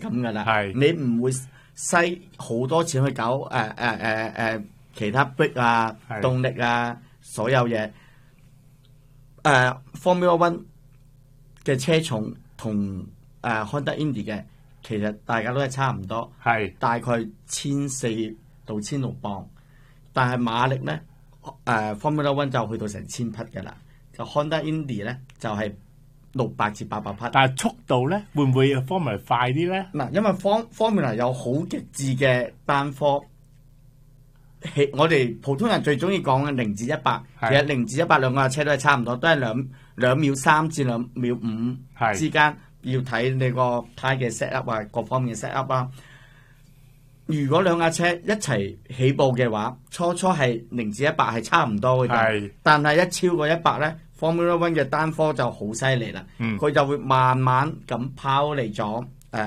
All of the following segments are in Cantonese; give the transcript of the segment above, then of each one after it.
咁噶啦，你唔會嘥好多錢去搞其他 brake 啊、動力啊所有嘢。Formula One 嘅車重同Honda Indy 嘅其實大家都係差唔多，大概1400到1600磅，但係馬力咧Formula One 就去到成1000匹嘅啦，就 Honda Indy 咧就係600至800匹。 但係速度咧會唔會 Formula 快啲咧？ 嗱，因為 Formula 有好極致嘅單科，我哋普通人最中意講嘅0至100，其實0至100兩架車都係差唔多，都係2秒3至2秒5之間，要睇你個胎嘅 set up 啊，各方面嘅 set up 啊。如果兩架車一齊起步嘅話，初係0至100係差唔多嘅，但係一超過100咧，Formula One 嘅單科就好犀利啦，佢就會慢慢咁拋離咗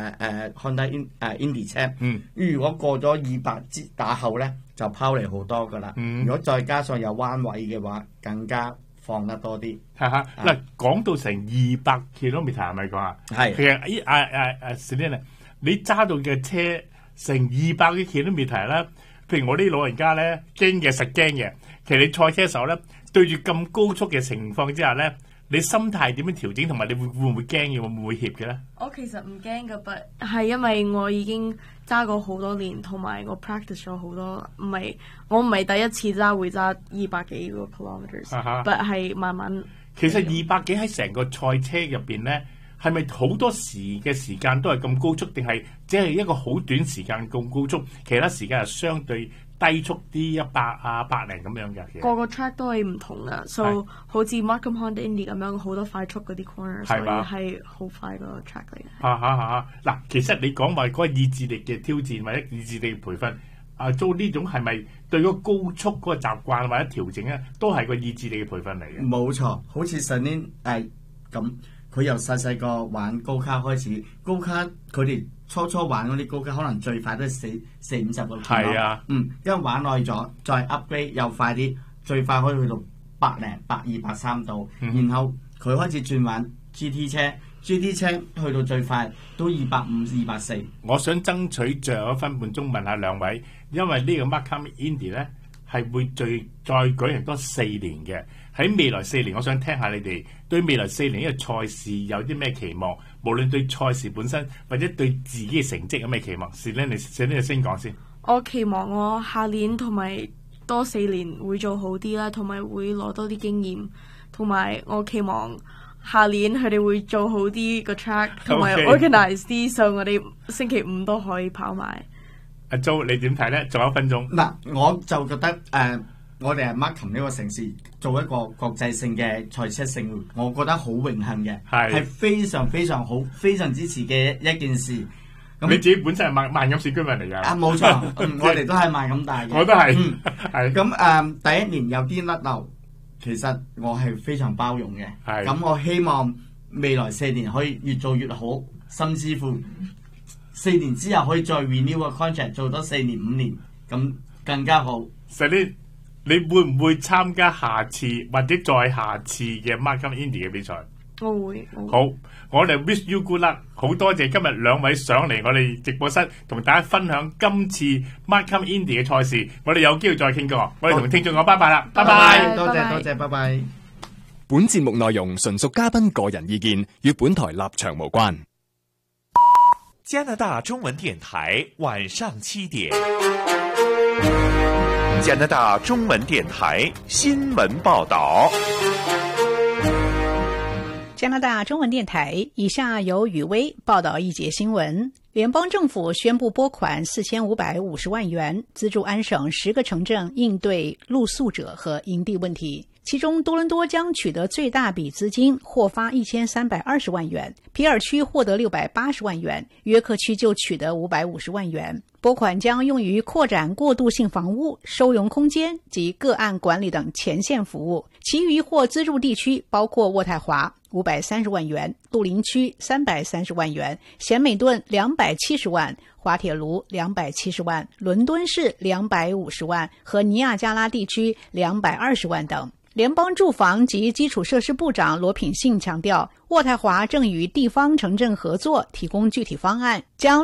Honda Indy 車。如果過咗200之打後咧，就拋離好多噶啦。如果再加上有彎位嘅話，更加放得多啲。 嗱，講到成200 km 係咪講啊？其實Selina，你揸到嘅車成200幾 km 啦，譬如我啲老人家咧，驚嘅實驚嘅。其實你賽車手咧，對住咁高速嘅情況之下咧，你心態點樣調整，同埋你會唔會驚嘅，會唔會怯嘅咧？ 我其實唔驚嘅，but 係因為我已經揸過好多年，同埋我 practice 咗好多，我唔係第一次揸會揸200幾個 kilometers，but 係慢慢。 其實200幾喺成個賽車入邊咧，係咪好多時間都係咁高速，定係只係一個好短時間咁高速，其他時間係相對低速啲100啊100咁樣嘅？ 個個 track 都係唔同嘅，所以好似 Markham Honda Indy 咁樣好多快速嗰啲 corner， 所以係好快個 track 嚟嘅。 嗱，其實你講話嗰個意志力嘅挑戰或者意志力嘅培訓，做呢種係咪對嗰個高速嗰個習慣或者調整咧，都係個意志力嘅培訓嚟嘅？ 冇錯，好似上年咁。佢由細個玩高卡開始，高卡佢哋初玩嗰啲高卡可能最快都係40-50個 km，因為玩耐咗，再 upgrade 又快啲，最快可以去到100、120、130度，然後佢開始轉玩 GT 車，GT 車去到最快都250、240。 我想爭取最後1分半鐘問下兩位，因為呢個 Markham Indy 咧係會再舉行多4年嘅。喺未來4年，我想聽下你哋對未來4年呢個賽事有啲咩期望？無論對賽事本身，或者對自己嘅成績有咩期望？是咧，你先講先。 我期望我下年同埋多4年會做好啲啦，同埋會攞多啲經驗，同埋我期望下年佢哋會做好啲個 track， 同埋 organize 啲，所以我哋星期5都可以跑埋。 阿 Jo， 你點睇咧？仲有1分鐘。 嗱，我就覺得我哋係 Markham 呢個城市做一個國際性嘅賽車盛會，我覺得好榮幸嘅，係非常非常好、非常支持嘅一件事。 你自己本身係萬錦市居民嚟㗎？ 冇錯，我哋都係萬錦大嘅。 我都係。 咁第一年有啲甩漏，其實我係非常包容嘅。咁我希望未來4年可以越做越好，甚至乎4年之後可以再 renew 個 contract 做多4年5年，咁更加好。 你會唔會參加下次或者再下次嘅 Markham Indy 嘅比賽？ 我會。 好，我哋 wish you good luck。好多謝今日兩位上嚟我哋直播室，同大家分享今次 Markham Indy 嘅賽事。我哋有機會再傾過。我哋同聽眾講拜拜啦，拜拜， 多謝，拜拜。 本節目內容純屬嘉賓個人意見，與本台立場無關。 加拿大中文電台晚上7點。加拿大中文電台新聞報道。 加拿大中文電台以下由雨薇報道一節新聞。聯邦政府宣布撥款4550萬元，資助安省10個城鎮應對露宿者和營地問題。其中多倫多將取得最大筆資金，獲發1320萬元，皮爾區獲得680萬元，約克區就取得550萬元。撥款將用於擴展過渡性房屋、收容空間及個案管理等前線服務。其餘獲資助地區包括渥太華530萬元、杜林區330萬元、咸美頓270萬、滑鐵盧270萬、倫敦市250萬和尼亞加拉地區220萬等。聯邦住房及基礎設施部長羅品信強調，渥太華正與地方城鎮合作，提供具體方案，將